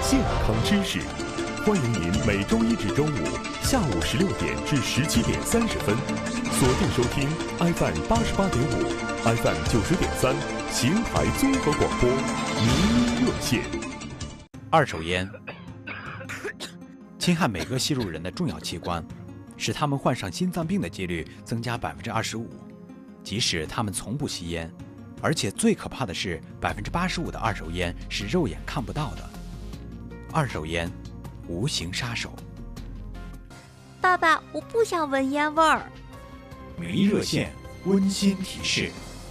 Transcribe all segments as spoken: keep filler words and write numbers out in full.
健康知识。欢迎您每周一至周五下午十六点至十七点三十分，锁定收听 F M 八十八点五、F M 九十点三邢台综合广播名医热线。 二手烟侵害每个吸入人的重要器官，使他们患上心脏病的几率增加百分之二十五。即使他们从不吸烟，而且最可怕的是，百分之八十五的二手烟是肉眼看不到的。二手烟，无形杀手。 爸爸，我不想闻烟味儿。 名医热线温馨提示。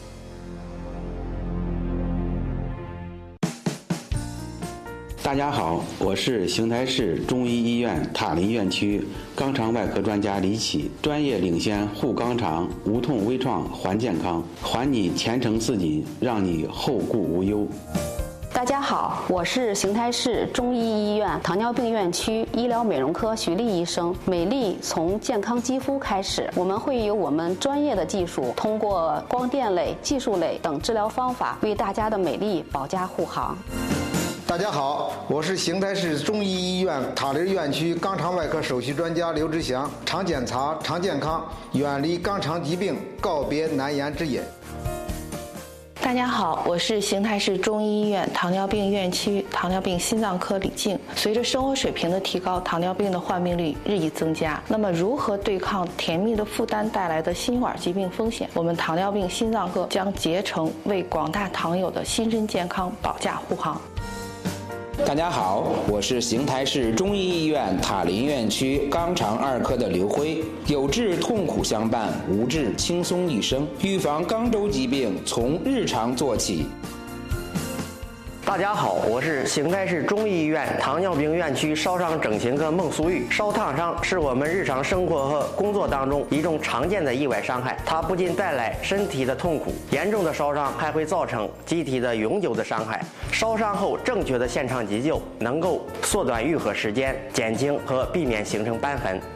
大家好，我是邢台市中医医院塔林院区肛肠外科专家李启，专业领先护肛肠，无痛微创还健康，还你前程似锦，让你后顾无忧。 大家好，我是邢台市中医医院糖尿病院区医疗美容科徐丽医生。美丽从健康肌肤开始，我们会有我们专业的技术，通过光电类、技术类等治疗方法，为大家的美丽保驾护航。 大家好，我是邢台市中医医院塔林院区肛肠外科首席专家刘志祥。常检查，常健康，远离肛肠疾病，告别难言之隐。 大家好，我是邢台市中医医院糖尿病院区糖尿病心脏科李静。随着生活水平的提高，糖尿病的患病率日益增加。那么，如何对抗甜蜜的负担带来的心管疾病风险？我们糖尿病心脏科将竭诚为广大糖友的心身健康保驾护航。 大家好，我是邢台市中医医院塔林院区肛肠二科的刘辉。有治痛苦相伴，无治轻松一生。预防肛周疾病从日常做起。 大家好，我是邢台市中医医院糖尿病院区烧伤整形科孟苏玉。烧烫伤是我们日常生活和工作当中一种常见的意外伤害，它不仅带来身体的痛苦，严重的烧伤还会造成机体的永久的伤害。烧伤后正确的现场急救，能够缩短愈合时间，减轻和避免形成瘢痕。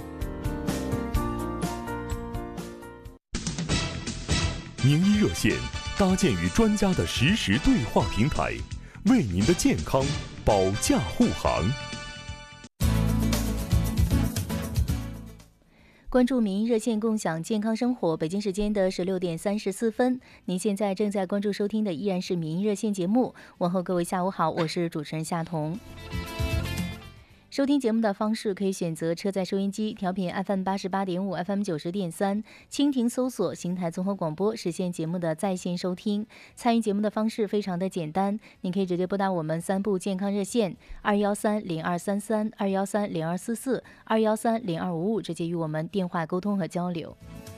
名医热线搭建与专家的实时对话平台，为您的健康保驾护航。 关注名医热线，共享健康生活。北京时间的十六点三十四分，您现在正在关注收听的依然是名医热线节目。问候各位下午好，我是主持人夏彤。收听节目的方式可以选择车载收音机调频 F M 八十八点五、F M 九十点三，蜻蜓搜索邢台综合广播，实现节目的在线收听。参与节目的方式非常的简单，您可以直接拨打我们三部健康热线二幺三零二三三、二幺三零二四四、二幺三零二五五，直接与我们电话沟通和交流。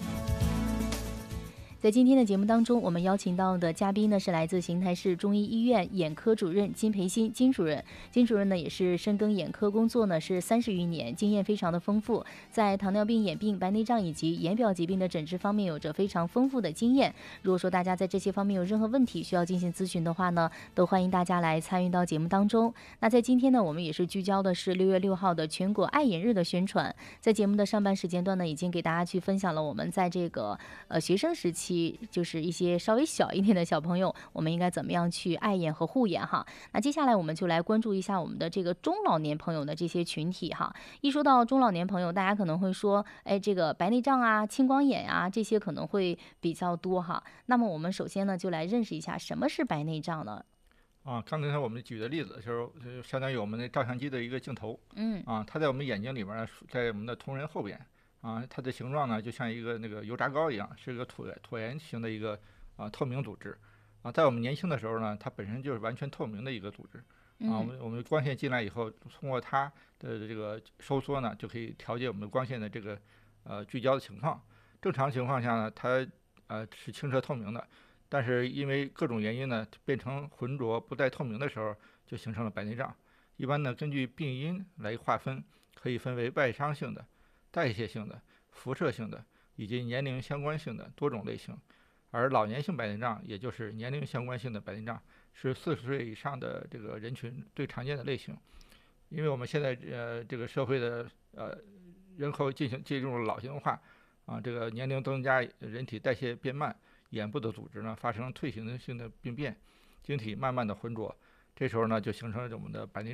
在今天的节目当中，我们邀请到的嘉宾呢是来自邢台市中医医院眼科主任金培新金主任。金主任呢也是深耕眼科工作呢是三十余年，经验非常的丰富，在糖尿病、眼病、白内障以及眼表疾病的诊治方面有着非常丰富的经验。如果说大家在这些方面有任何问题需要进行咨询的话呢，都欢迎大家来参与到节目当中。那在今天呢，我们也是聚焦的是六月六号的全国爱眼日的宣传。在节目的上半时间段呢，已经给大家去分享了我们在这个呃学生时期。就是一些稍微小一点的小朋友，我们应该怎么样去爱眼和护眼哈？那接下来我们就来关注一下我们的这个中老年朋友的这些群体哈。一说到中老年朋友，大家可能会说，哎，这个白内障啊、青光眼啊，这些可能会比较多哈。那么我们首先呢，就来认识一下什么是白内障呢？ 啊，刚才我们举的例子就是就相当于我们的照相机的一个镜头， 嗯， 啊，它在我们眼睛里面呢，在我们的瞳仁后边。啊，它的形状呢，就像一个那个油炸糕一样，是一个椭椭圆形的一个啊透明组织。啊，在我们年轻的时候呢，它本身就是完全透明的一个组织。啊，我们我们光线进来以后，通过它的这个收缩呢，就可以调节我们光线的这个呃聚焦的情况。正常情况下呢，它呃是清澈透明的，但是因为各种原因呢，变成浑浊不再透明的时候，就形成了白内障。一般呢，根据病因来划分，可以分为外伤性的、代谢性的、辐射性的以及年龄相关性的多种类型。而老年性白内障，也就是年龄相关性的白内障，是四十岁以上的这个人群最常见的类型。因为我们现在呃这个社会的呃人口进行进入了老龄化啊，这个年龄增加，人体代谢变慢，眼部的组织呢发生退行性的病变，晶体慢慢的浑浊，这时候呢就形成了我们的白内障。